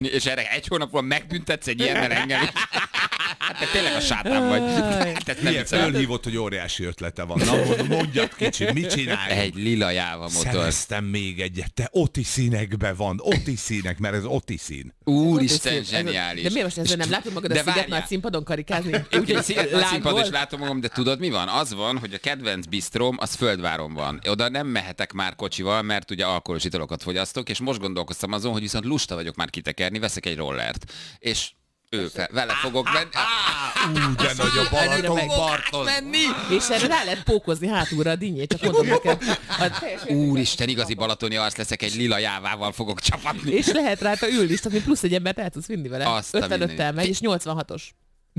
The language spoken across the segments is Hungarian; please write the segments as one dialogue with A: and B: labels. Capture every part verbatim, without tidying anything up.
A: És erre egy hónap múlva megbüntetsz egy ilyennel engem is. Hát te tényleg a sátán vagy.
B: Milyen fölhívott, hogy óriási ötlete van. Na, mondjad kicsit, mit csinálj?
A: Egy lila Jáva motor.
B: Szereztem még egyet. Te oti színekben van. Oti színek, mert ez oti szín.
A: Úristen, zseniális.
C: De miért most ezzel nem látod magad a Sziget nagy színpadon karikázni?
A: Úgy, a Sziget nagy színpadon is látom magam, de tudod mi van? Az van, hogy a kedvenc bisztróm az Földváron van. Oda nem mehetek már kocsival, mert ugye alkoholos italokat fogyasztok, és most gondolkoztam azon, hogy viszont lusta vagyok már kitekerni, veszek egy rollert. És ő fel, vele fogok menni.
B: Ú, de nagy a Balatonparton.
C: És erre rá lehet pókozni hátulra a dinnyét, csak mondom neked.
A: Úristen, igazi balatoni arc leszek, egy lila Jávával fogok csapatni.
C: És lehet rajta ülni, tehát még plusz egy embert el tudsz vinni vele.
A: Azt a
C: ötvenöttel megy, és nyolcvanhatos.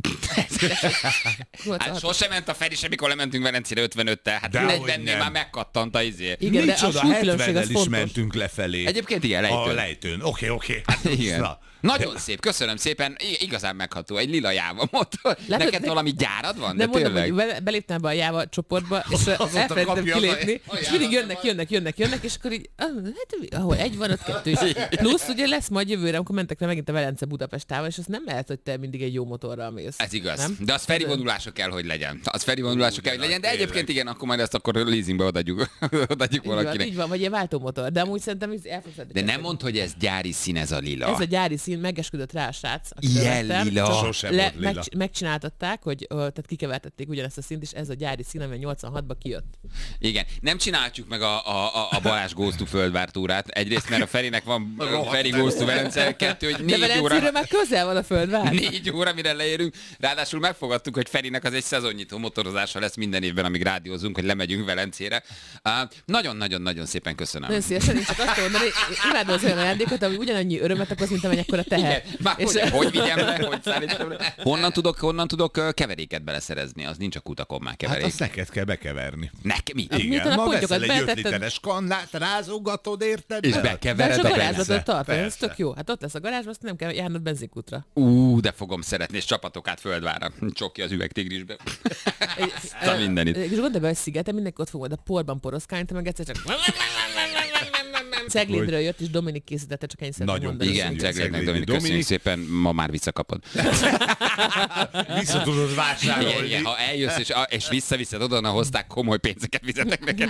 A: Hát sosem ment a Feri, semmikor lementünk Velencére ötvenöttel, hát negyvennél már megkattant a izé.
C: Igen, de a súlykülönbség az
B: is
C: fontos.
B: mentünk lefelé.
A: Egyébként igen, lejtőn.
B: A lejtőn, oké, oké.
A: Igen. Nagyon szép, köszönöm szépen, igazán megható, egy lila Jáva motor. Neked de, valami gyárad van?
C: De, de
A: mondom,
C: tényleg? Hogy beléptem be a Jáva csoportba, és elfelejtettem kilépni, és mindig jönnek, jönnek, jönnek, jönnek, és akkor így, hát ahol egy van, ott kettő is. Plusz ugye lesz majd jövőre, amikor mentek le megint a Velence Budapest távol, és az nem lehet, hogy te mindig egy jó motorral mész.
A: Ez igaz. Nem? De az Feri vonulása kell, hogy legyen. Az Feri vonulása kell, hogy legyen, de egyébként igen, akkor majd ezt akkor leasingbe odaadjuk, odaadjuk valakinek.
C: Így van, vagy egy váltómotor, de amúgy szerintem el fogsz adni.
A: De nem mondd, hogy ez gyári szín, ez a lila.
C: Ez a gyári szín, megesküdött rá a srác.
A: Ilyen lila.
B: Sosem volt lila.
C: Meg, megcsináltatták, hogy tehát kikevertették ugyanezt a színt, és ez a gyári szín, ami nyolcvanhatban kijött.
A: Igen, nem csináljuk meg a, a, a Balázs Goes to Földvár túrát. Egyrészt, mert a Ferinek van Feri Goes to Velence, kettő, hogy négy óra.
C: De már közel van a Földvár.
A: Négy óra, mire leérünk. Ráadásul megfogadtuk, hogy Ferinek az egy szezonnyitó motorozása lesz minden évben, amíg rádiózunk, hogy lemegyünk Velencére. Nagyon-nagyon-nagyon uh, szépen köszönöm.
C: Nagyon szívesen, én csak azt mondani, imádom az olyan ajándékot, ami ugyanannyi örömet okoz, mint amennyekora teher.
A: És hogy, hogy vigyem le, hogy szállítsam le. Honnan tudok, honnan tudok keveréket beleszerezni? Az nincs a kutakon már keverék.
B: Hát azt neked kell bekeverni.
A: Nekem mi?
B: Igen, ma veszel egy öt literes kannát, rázogatod, érted?
A: És bekevered
C: a
A: a
C: garázsot tartani, ez tök jó. Hát ott lesz a garázs, azt nem kell járnod benzinkútra.
A: Ú, de fogom szeretni, és csapatok át Földvárra. Csoki az üvegtigrisbe. Mindenit.
C: És gondolj be, hogy Szigeten mindenki ott fog majd a porban poroszkálni, te meg egyszer csak... Ceglédről jött, és Dominik készítette, csak ennyi szeretném mondani.
A: Igen, Ceglédnek Dominik, köszönjük szépen, ma már visszakapod.
B: Vissza tudod vásárolni.
A: Igen, igen, ha eljössz és, és visszaviszed oda, hozták, komoly pénzeket fizetek neked.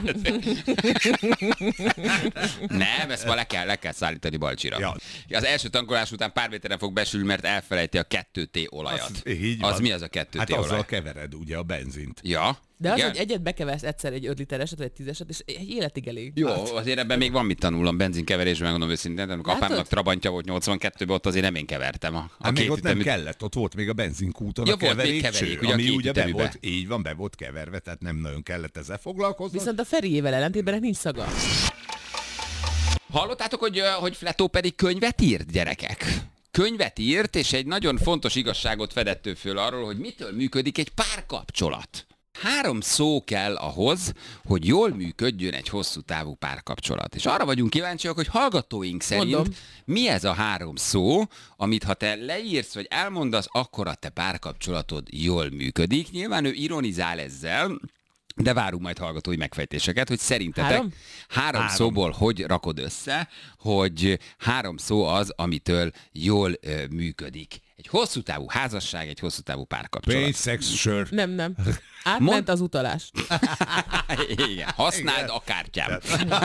A: Nem, ezt ma le kell, le kell szállítani Balcsira. Ja. Az első tankolás után pár méteren fog besülni, mert elfelejti a kettő té olajat. Az, az mi az a kettő té
B: hát
A: olaj?
B: Hát azzal kevered ugye a benzint.
A: Ja.
C: De az,
A: igen?
C: hogy egyet bekeversz egyszer egy öt litereset, vagy egy tízeset, és egy életig elég.
A: Jó, hát. Azért ebben még van mit tanulnom, benzinkeverésben, megmondom őszintén. Amikor apámnak Trabantja volt nyolcvankettőben, ott azért nem én kevertem. A, a
B: hát még ott nem
A: ütemű...
B: kellett, ott volt még a benzinkúton
A: ja,
B: a keverék,
A: keverék
B: ugye ami ugye be volt, így van, be volt keverve, tehát nem nagyon kellett ezzel foglalkozni.
C: Viszont a Feriével ellentétben nincs szaga.
A: Hallottátok, hogy, hogy Fletó pedig könyvet írt, gyerekek? Könyvet írt, és egy nagyon fontos igazságot fedett ő föl arról, hogy mitől működik egy párkapcsolat. Három szó kell ahhoz, hogy jól működjön egy hosszú távú párkapcsolat. És arra vagyunk kíváncsiak, hogy hallgatóink szerint Mondom. mi ez a három szó, amit ha te leírsz, vagy elmondasz, akkor a te párkapcsolatod jól működik. Nyilván ő ironizál ezzel, de várunk majd hallgatói megfejtéseket, hogy szerintetek három, három, három. szóból hogy rakod össze, hogy három szó az, amitől jól ö, működik. Egy hosszú távú házasság, egy hosszú távú párkapcsolat.
B: Pénz, szex, sör.
C: Nem, nem. Átment Mond... az utalás.
A: Igen, használd Igen. a kártyám.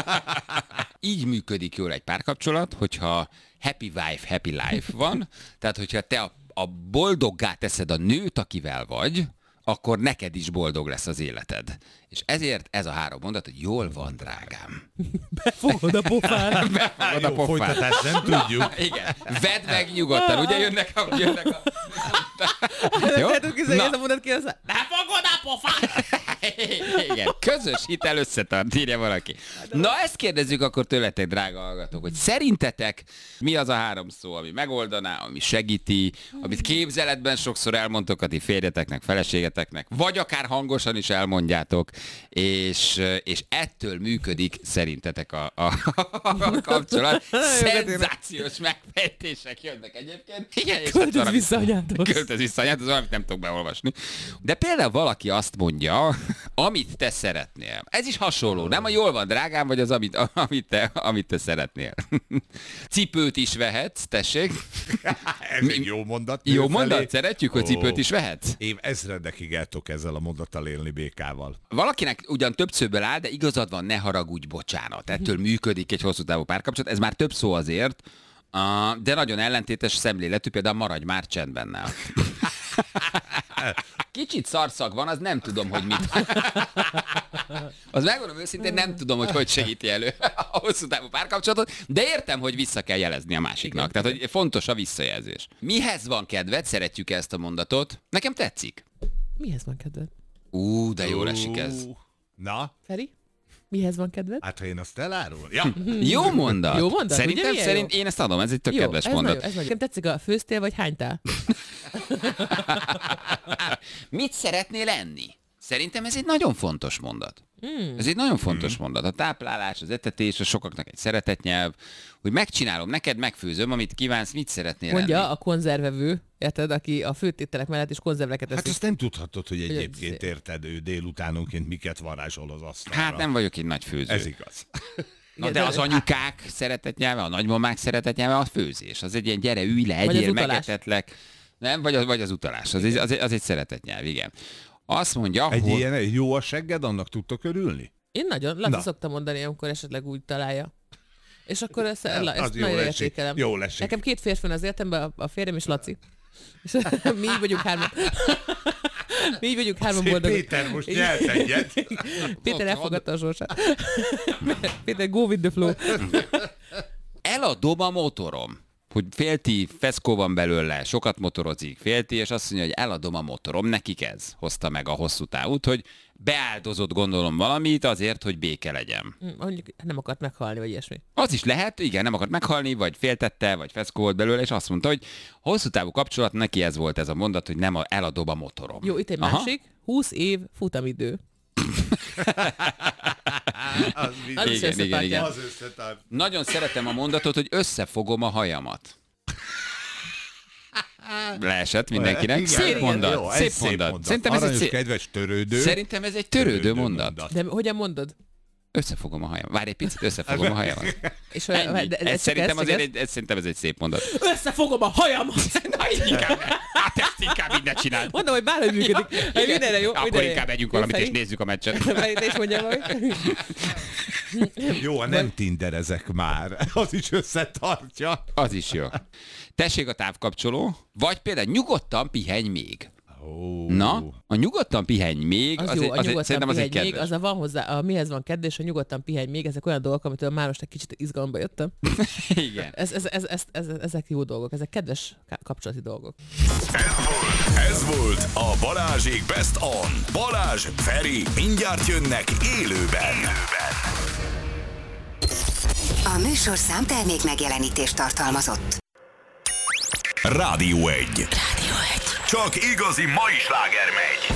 A: Így működik jól egy párkapcsolat, hogyha happy wife, happy life van, tehát hogyha te a, a boldoggá teszed a nőt, akivel vagy, akkor neked is boldog lesz az életed. És ezért ez a három mondat, hogy jól van, drágám.
C: Befogod a pofán.
A: Befogod a
B: pofán. Folytatást nem tudjuk.
A: Na, igen. Vedd meg nyugodtan, ugye jönnek a... Jönnek a...
C: Jó? Na. Ez a mondat ki, az... Befogod a pofán.
A: Igen, közös hitel összetart, írja valaki. Na ezt kérdezzük akkor tőletek, drága hallgatók, hogy szerintetek mi az a három szó, ami megoldaná, ami segíti, amit képzeletben sokszor elmondtok a ti férjeteknek, feleségeteknek, vagy akár hangosan is elmondjátok, és, és ettől működik szerintetek a, a, a kapcsolat. Szenzációs megfejtések jönnek egyébként. Igen,
C: költöz vissza anyádhoz.
A: Költöz vissza anyádhoz, amit nem tudok beolvasni. De például például valaki azt mondja, amit te szeretnél. Ez is hasonló, nem a jól van drágám, vagy az, amit, amit, te, amit te szeretnél. Cipőt is vehetsz, tessék.
B: Ez egy jó mondat.
A: Jó mondat, szeretjük, hogy cipőt is vehetsz.
B: Év ezredekig el tudok ezzel a mondattal élni békával.
A: Valakinek ugyan több szóból áll, de igazad van, ne haragudj, bocsánat. Ettől működik egy hosszú távú párkapcsolat. Ez már több szó azért, de nagyon ellentétes szemléletű, például maradj már csendben nál. Kicsit szarszag van, az nem tudom, hogy mit. Az megmondom őszintén, nem tudom, hogy hogy segíti elő a hosszú távú párkapcsolatot, de értem, hogy vissza kell jelezni a másiknak. Igen. Tehát, hogy fontos a visszajelzés. Mihez van kedved? Szeretjük ezt a mondatot. Nekem tetszik.
C: Mihez van kedved?
A: Ú, de jól esik ez.
B: Na?
C: Feri? Mihez van kedved?
B: Hát, ha én azt elárul. Ja.
A: Jó mondat.
C: Jó mondat,
A: Szerintem,
C: ugye
A: szerint én ezt adom, ez egy tök
C: jó,
A: kedves
C: ez
A: mondat.
C: Nagyon, ez nagyon. Nekem tetszik a főztél vagy hánytál?
A: Mit szeretnél enni? Szerintem ez egy nagyon fontos mondat. Mm. Ez egy nagyon fontos mm. mondat. A táplálás, az etetés, a sokaknak egy szeretetnyelv, hogy megcsinálom, neked megfőzöm, amit kívánsz, mit szeretnél
C: Mondja
A: enni.
C: A konzervevő, érted, aki a főtételek mellett is konzerveket eszik.
B: Hát azt nem tudhatod, hogy egyébként érted, ő délutánonként miket varázsol az asztalra.
A: Hát nem vagyok egy nagy főző.
B: Ez igaz.
A: Na de az anyukák szeretetnyelve, a nagymamák szeretetnyelve a főzés. Az egy ilyen gyere, ülj le, egyél, megetetlek. Nem, vagy az, vagy az utalás. Az egy, az, egy, az egy szeretetnyelv, igen. Azt mondja,
B: egy
A: hogy...
B: ilyen jó a segged, annak tudtok örülni?
C: Én nagyon, Laci szoktam mondani, amikor esetleg úgy találja. És akkor ezt, ezt, ezt nagyon értékelem.
B: Jól esik.
C: Nekem két férfi van az életemben, a férjem és Laci. És mi így vagyunk hárman. Mi így vagyunk hárman boldogok.
B: Péter most nyelt egyet.
C: Péter elfogadta a sorsát. Péter, go with the flow.
A: Eladom a motorom. Hogy félti, feszkó van belőle, sokat motorozik, félti, és azt mondja, hogy eladom a motorom. Nekik ez hozta meg a hosszú távút, hogy beáldozott gondolom valamit azért, hogy béke legyen.
C: Mondjuk nem akart meghalni, vagy ilyesmi.
A: Az is lehet, igen, nem akart meghalni, vagy féltette, vagy feszkó volt belőle, és azt mondta, hogy hosszú távú kapcsolat, neki ez volt ez a mondat, hogy nem a, eladom a motorom.
C: Jó, itt egy Aha. másik, húsz év futamidő.
B: az
A: igen, igen, igen, igen.
B: Az összetart.
A: Nagyon szeretem a mondatot, hogy összefogom a hajamat. Leesett mindenkinek. Igen, szép mondat. Jó, szép, szép mondat. mondat.
B: Szerintem ez egy szép... kedves törődő.
A: Szerintem ez egy törődő, törődő mondat. mondat.
C: De hogyan mondod?
A: Összefogom a hajam. Várj egy picit, összefogom a hajamat.
C: És de, de
A: ez szerintem, azért egy, ez, szerintem ez egy szép mondat.
C: Összefogom a hajamat!
A: Na, inkább, hát ezt inkább minden csinál.
C: Mondom, hogy bárhogy működik. Ja, mindenre jó.
A: Akkor
C: mindenre.
A: Inkább megyünk valamit, és nézzük a meccset.
C: Te is mondjam valamit.
B: Jó, nem tinderezek már. Az is összetartja.
A: Az is jó. Tessék a távkapcsoló, vagy például nyugodtan pihenj még.
B: Oh.
A: Na, a nyugodtan pihenj még,
C: az,
A: az,
C: jó,
A: egy, az
C: a
A: egy, szerintem az egy kedves.
C: Még, az a van hozzá, a mihez van kedves, a nyugodtan pihenj még, ezek olyan dolgok, amitől már most egy kicsit izgalomba jöttem.
A: Igen.
C: Ez, ez, ez, ez, ez, ezek jó dolgok, ezek kedves kapcsolati dolgok.
D: Ez volt, ez volt a Balázsék Best On. Balázs, Feri, mindjárt jönnek élőben. élőben.
E: A műsorszám termék megjelenítést tartalmazott.
D: Rádió egy.
E: Rádió egy.
D: Csak igazi mai sláger megy.